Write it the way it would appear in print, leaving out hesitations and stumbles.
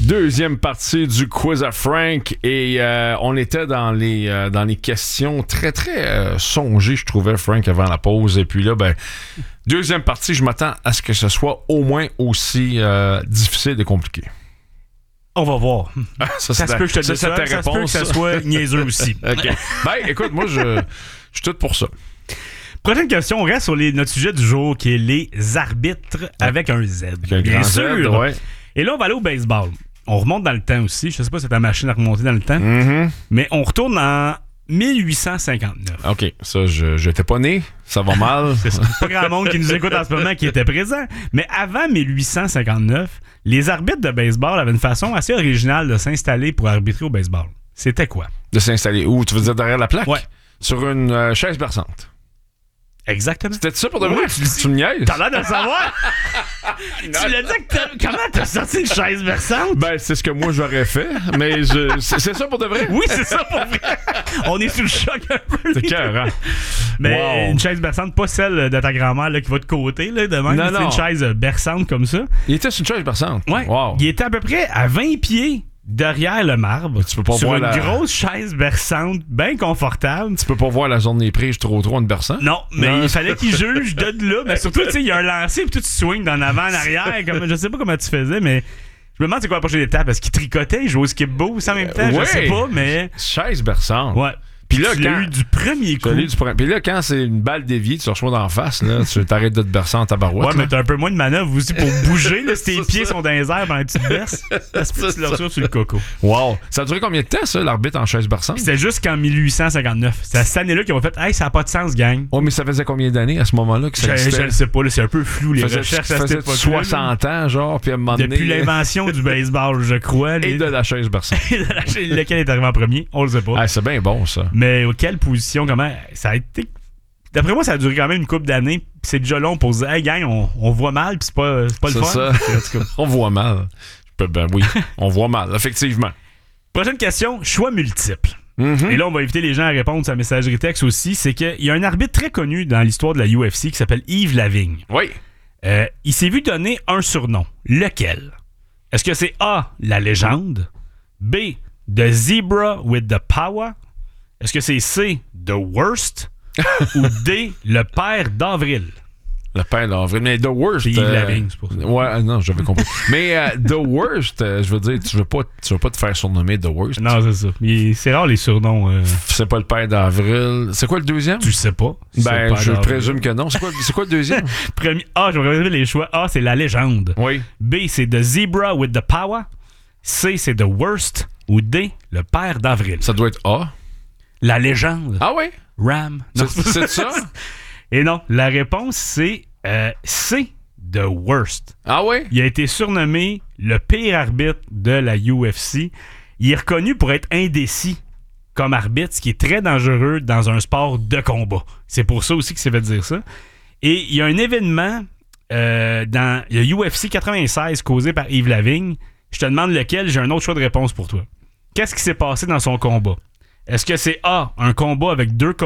Deuxième partie du quiz à Frank et on était dans les questions très très songées, je trouvais, Frank, avant la pause. Et puis là, deuxième partie, je m'attends à ce que ce soit au moins aussi difficile et compliqué. On va voir. Ça se peut que je te dise ça. Ça se peut que ça soit niaiseux aussi. OK. Écoute, moi, je suis tout pour ça. Prochaine question, on reste sur notre sujet du jour, qui est les arbitres avec un Z. Bien sûr. Ouais. Et là, on va aller au baseball. On remonte dans le temps aussi. Je sais pas si c'est ta machine à remonter dans le temps. Mm-hmm. Mais on retourne en 1859. OK. Ça, je n'étais pas né. Ça va mal. C'est ça. Pas grand monde qui nous écoute en ce moment qui était présent. Mais avant 1859, les arbitres de baseball avaient une façon assez originale de s'installer pour arbitrer au baseball. C'était quoi? De s'installer où? Tu veux dire derrière la plaque? Ouais. Sur une chaise berçante. Exactement. C'était ça pour de vrai? Tu me niaises? T'as l'air de le savoir? Tu l'as dit que comment t'as sorti une chaise berçante? C'est ce que moi j'aurais fait, mais c'est ça pour de vrai? Oui, c'est ça pour vrai. On est sous le choc un peu. C'est cœur, hein? Mais une chaise berçante, pas celle de ta grand-mère là, qui va de côté, là, de même. C'est une chaise berçante comme ça. Il était sur une chaise berçante? Ouais. Wow. Il était à peu près à 20 pieds derrière le marbre. Tu peux pas sur voir une grosse chaise berçante, bien confortable. Tu peux pas voir la zone des prises trop en berçant? Non, mais il fallait qu'il juge de là. Mais surtout, tu sais, il y a un lancer, puis tu swings d'en avant, en arrière. Comme, je sais pas comment tu faisais, mais je me demande c'est quoi la prochaine étape. Est-ce qu'il tricotait, il jouait au skip-boost en même temps? Je sais pas, mais... Chaise berçante. Ouais. Puis là, tu l'as eu du premier coup. Puis là, quand c'est une balle déviée, tu reçois d'en face, là, tu t'arrêtes de te bercer en tabarouette. Ouais, mais t'as un peu moins de manœuvre aussi pour bouger. Là, si tes pieds sont dans les airs pendant que tu te berces, ça se peut que tu le reçois sur le coco. Wow. Ça a duré combien de temps, ça, l'arbitre en chaise berçante? C'était jusqu'en 1859. C'est à cette année-là qu'ils ont fait « Hey, ça n'a pas de sens, gang. » Ouais, mais ça faisait combien d'années à ce moment-là que ça existait? Je le sais pas, là, c'est un peu flou, les recherches à cette époque-là. 60 ans, genre, puis à un moment donné... Depuis l'invention du baseball, je crois. Et de la chaise berçante. Lequel est arrivé en premier, on le sait pas. Ah, c'est bien bon, ça. Mais quelle position, comment ça a été... D'après moi, ça a duré quand même une couple d'années. Puis c'est déjà long pour se dire, hey gang, on voit mal, puis c'est pas le fun. Ça. On voit mal. Oui, on voit mal, effectivement. Prochaine question, choix multiple. Mm-hmm. Et là, on va inviter les gens à répondre sur la messagerie texte aussi. C'est qu'il y a un arbitre très connu dans l'histoire de la UFC qui s'appelle Yves Lavigne. Oui. Il s'est vu donner un surnom. Lequel? Est-ce que c'est A, la légende? B, the zebra with the power? Est-ce que c'est C, the worst? Ou D, le père d'avril? Le père d'avril. Mais The Worst... C'est Yves Lavigne, c'est pour ça. Ouais, non, j'avais compris. Mais The Worst, je veux dire, tu veux pas te faire surnommer The Worst. Non, c'est ça. C'est rare les surnoms. C'est pas le père d'avril. C'est quoi le deuxième? Tu le sais pas. Je présume que non. C'est quoi le deuxième? Premier A, je vais regarder les choix. A, c'est la légende. Oui. B, c'est the zebra with the power. C, c'est the worst. Ou D, le père d'avril. Ça doit être A. La légende. Ah oui? Ram. Non, c'est ça? Et non, la réponse, c'est C, the worst. Ah oui? Il a été surnommé le pire arbitre de la UFC. Il est reconnu pour être indécis comme arbitre, ce qui est très dangereux dans un sport de combat. C'est pour ça aussi qu'il s'est fait dire ça. Et il y a un événement dans le UFC 96 causé par Yves Lavigne. Je te demande lequel, j'ai un autre choix de réponse pour toi. Qu'est-ce qui s'est passé dans son combat? Est-ce que c'est A, un combat avec deux